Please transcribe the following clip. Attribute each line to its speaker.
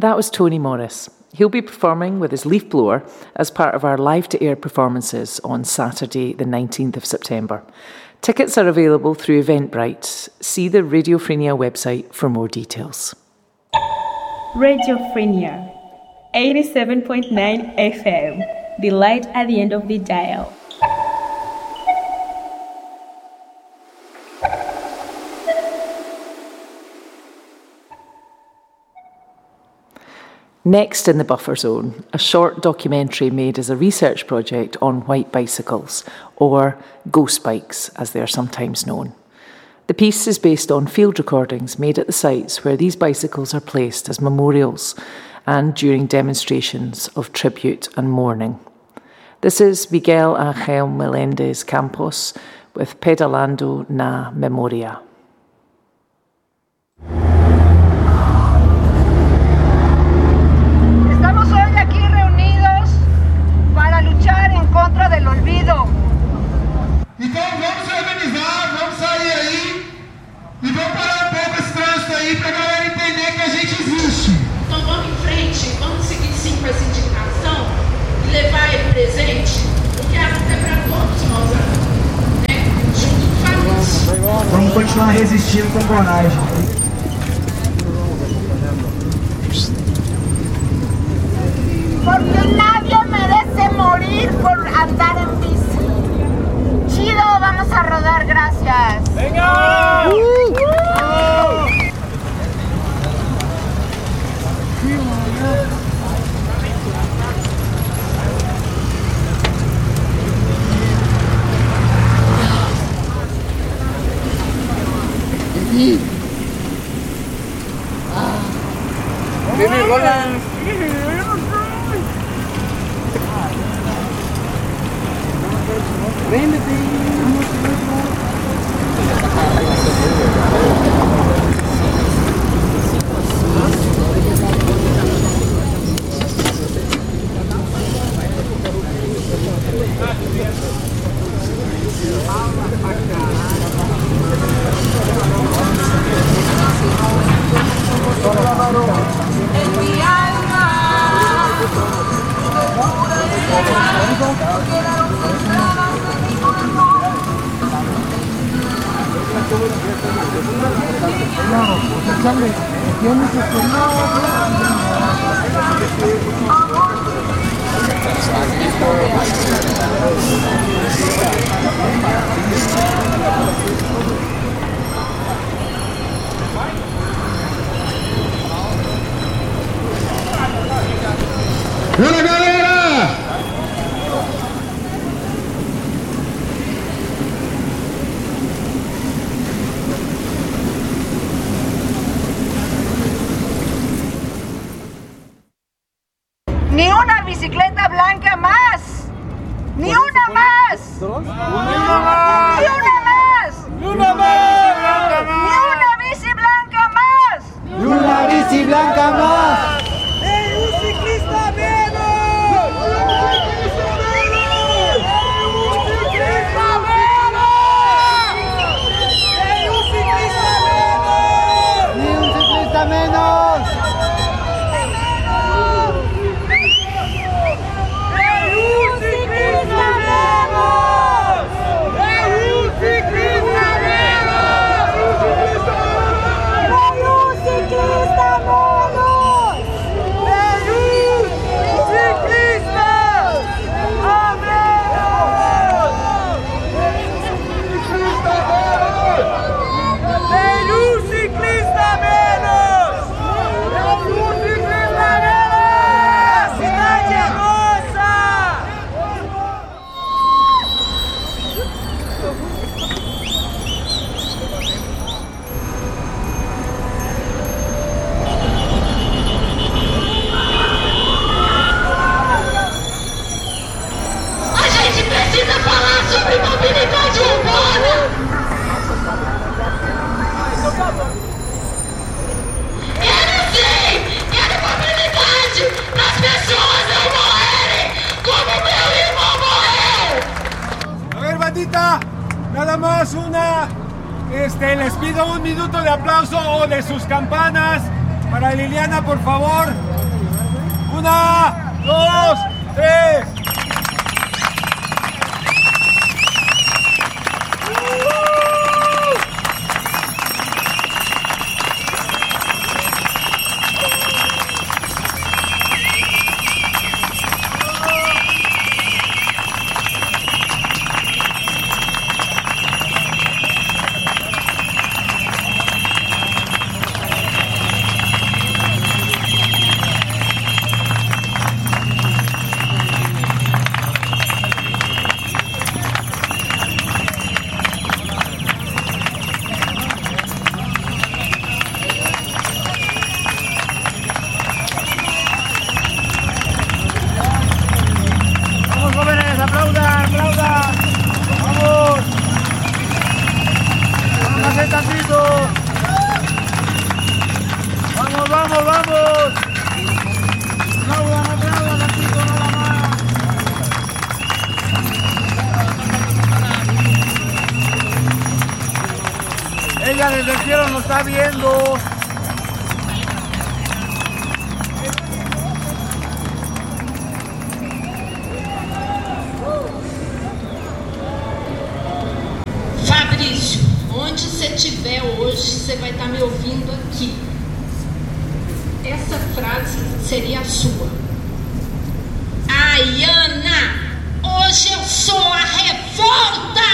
Speaker 1: That was Tony Morris. He'll be performing with his leaf blower as part of our live-to-air performances on Saturday, the 19th of September. Tickets are available through Eventbrite. See the Radiophrenia website for more details.
Speaker 2: Radiophrenia, 87.9 FM, the light at the end of the dial.
Speaker 1: Next in the buffer zone, a short documentary made as a research project on white bicycles, or ghost bikes as they are sometimes known. The piece is based on field recordings made at the sites where these bicycles are placed as memorials and during demonstrations of tribute and mourning. This is Miguel Ángel Melendez Campos with Pedalando na Memoria.
Speaker 3: Contra del olvido.
Speaker 4: Então vamos se organizar, vamos sair aí e vamos parar um pouco esse trânsito aí pra galera entender que a gente existe.
Speaker 5: Então vamos em frente, vamos seguir sim com essa indignação e levar ele presente, porque a luta é para todos nós, né? Junto com família.
Speaker 4: Vamos continuar resistindo com coragem.
Speaker 3: Porque nadie merece morir por andar en bici. Chido, vamos a rodar, gracias.
Speaker 4: ¡Venga! Bora, galera!
Speaker 3: Ni una bicicleta blanca más. Ni una más. Ni una más. Ni una más.
Speaker 4: Ni una más.
Speaker 3: Ni una bici blanca más.
Speaker 4: Ni una bici blanca más.
Speaker 6: Nada más les pido un minuto de aplauso o de sus campanas
Speaker 4: Para Liliana, por favor. 1, 2, 3. Ella desde el cielo nos está viendo.
Speaker 5: Fabrício, onde você estiver hoje, você vai estar me ouvindo aqui. Essa frase seria a sua. Ai, Ana, hoje eu sou a revolta!